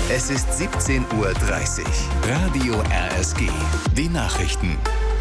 Es ist 17:30 Uhr. Radio RSG. Die Nachrichten.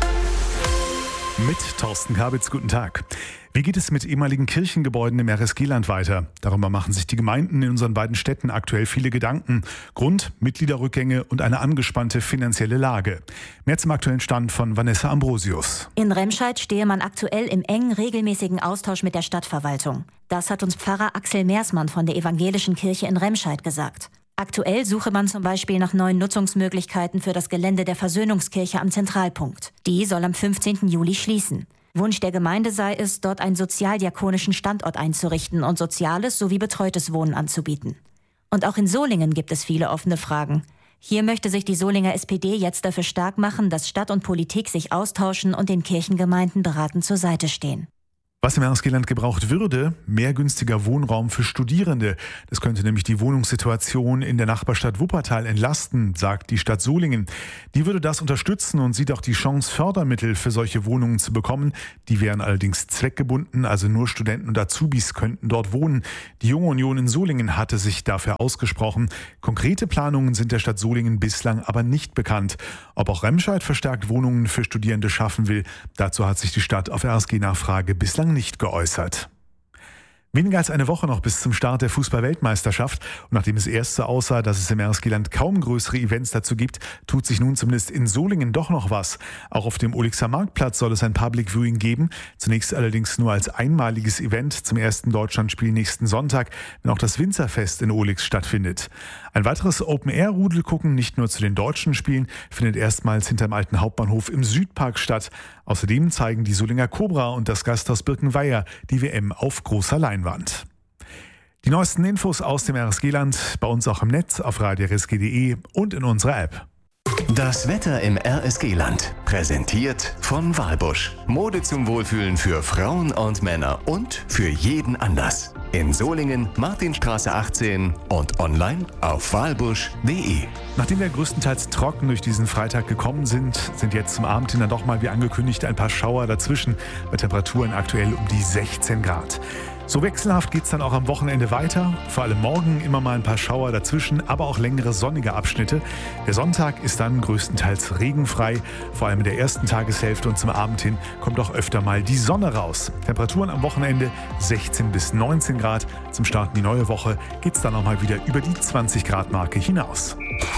Mit Thorsten Kabitz, guten Tag. Wie geht es mit ehemaligen Kirchengebäuden im RSG-Land weiter? Darüber machen sich die Gemeinden in unseren beiden Städten aktuell viele Gedanken. Grund: Mitgliederrückgänge und eine angespannte finanzielle Lage. Mehr zum aktuellen Stand von Vanessa Ambrosius. In Remscheid stehe man aktuell im engen, regelmäßigen Austausch mit der Stadtverwaltung. Das hat uns Pfarrer Axel Meersmann von der Evangelischen Kirche in Remscheid gesagt. Aktuell suche man zum Beispiel nach neuen Nutzungsmöglichkeiten für das Gelände der Versöhnungskirche am Zentralpunkt. Die soll am 15. Juli schließen. Wunsch der Gemeinde sei es, dort einen sozialdiakonischen Standort einzurichten und soziales sowie betreutes Wohnen anzubieten. Und auch in Solingen gibt es viele offene Fragen. Hier möchte sich die Solinger SPD jetzt dafür stark machen, dass Stadt und Politik sich austauschen und den Kirchengemeinden beratend zur Seite stehen. Was im RSG-Land gebraucht würde: mehr günstiger Wohnraum für Studierende. Das könnte nämlich die Wohnungssituation in der Nachbarstadt Wuppertal entlasten, sagt die Stadt Solingen. Die würde das unterstützen und sieht auch die Chance, Fördermittel für solche Wohnungen zu bekommen. Die wären allerdings zweckgebunden, also nur Studenten und Azubis könnten dort wohnen. Die Junge Union in Solingen hatte sich dafür ausgesprochen. Konkrete Planungen sind der Stadt Solingen bislang aber nicht bekannt. Ob auch Remscheid verstärkt Wohnungen für Studierende schaffen will, dazu hat sich die Stadt auf RSG-Nachfrage bislang nicht geäußert. Weniger als eine Woche noch bis zum Start der Fußball-Weltmeisterschaft. Und nachdem es erst so aussah, dass es im RSG-Land kaum größere Events dazu gibt, tut sich nun zumindest in Solingen doch noch was. Auch auf dem Olixer Marktplatz soll es ein Public Viewing geben. Zunächst allerdings nur als einmaliges Event zum ersten Deutschlandspiel nächsten Sonntag, wenn auch das Winzerfest in Olix stattfindet. Ein weiteres Open-Air-Rudelgucken, nicht nur zu den deutschen Spielen, findet erstmals hinterm alten Hauptbahnhof im Südpark statt. Außerdem zeigen die Solinger Cobra und das Gasthaus Birkenweier die WM auf großer Leinwand. Die neuesten Infos aus dem RSG-Land bei uns auch im Netz auf radiorsg.de und in unserer App. Das Wetter im RSG-Land. Präsentiert von Walbusch. Mode zum Wohlfühlen für Frauen und Männer und für jeden Anlass. In Solingen, Martinstraße 18 und online auf walbusch.de. Nachdem wir größtenteils trocken durch diesen Freitag gekommen sind jetzt zum Abend hin dann doch mal wie angekündigt ein paar Schauer dazwischen, bei Temperaturen aktuell um die 16 Grad. So wechselhaft geht's dann auch am Wochenende weiter. Vor allem morgen immer mal ein paar Schauer dazwischen, aber auch längere sonnige Abschnitte. Der Sonntag ist dann größtenteils regenfrei. Vor allem in der ersten Tageshälfte und zum Abend hin kommt auch öfter mal die Sonne raus. Temperaturen am Wochenende 16 bis 19 Grad. Zum Start in die neue Woche geht's dann auch mal wieder über die 20 Grad Marke hinaus.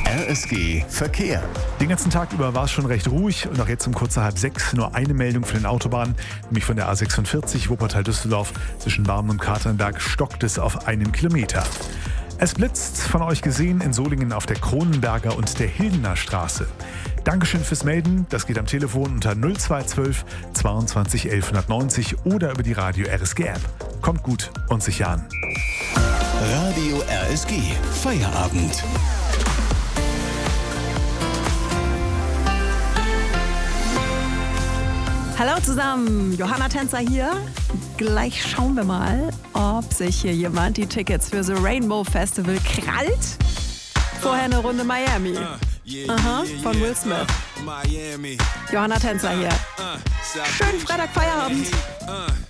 RSG Verkehr. Den ganzen Tag über war es schon recht ruhig und auch jetzt um kurz nach 5:30 nur eine Meldung von den Autobahnen, nämlich von der A46 Wuppertal-Düsseldorf zwischen Barmen und Katernberg stockt es auf 1 Kilometer. Es blitzt, von euch gesehen, in Solingen auf der Kronenberger und der Hildener Straße. Dankeschön fürs Melden, das geht am Telefon unter 0212 22 1190 oder über die Radio RSG App. Kommt gut und sicher an. Radio RSG Feierabend. Hallo zusammen, Johanna Tänzer hier. Gleich schauen wir mal, ob sich hier jemand die Tickets für The Rainbow Festival krallt. Vorher eine Runde Miami. Aha, von Will Smith. Johanna Tänzer hier. Schönen Freitag Feierabend.